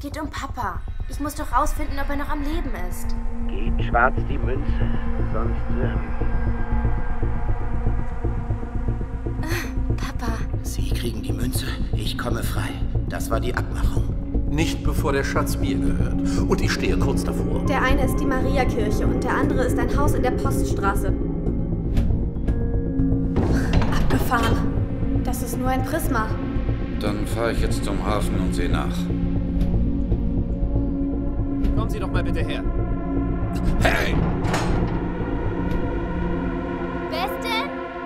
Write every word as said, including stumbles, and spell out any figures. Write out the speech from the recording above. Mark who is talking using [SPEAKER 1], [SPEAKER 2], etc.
[SPEAKER 1] geht um Papa. Ich muss doch rausfinden, ob er noch am Leben ist.
[SPEAKER 2] Geht schwarz die Münze, sonst... Ähm
[SPEAKER 1] äh, Papa.
[SPEAKER 3] Sie kriegen die Münze, ich komme frei. Das war die Abmachung.
[SPEAKER 4] Nicht bevor der Schatz mir gehört. Und ich stehe kurz davor.
[SPEAKER 5] Der eine ist die Mariakirche und der andere ist ein Haus in der Poststraße. Abgefahren. Das ist nur ein Prisma.
[SPEAKER 6] Dann fahre ich jetzt zum Hafen und sehe nach.
[SPEAKER 7] Kommen Sie doch mal bitte her.
[SPEAKER 6] Hey!
[SPEAKER 1] Beste!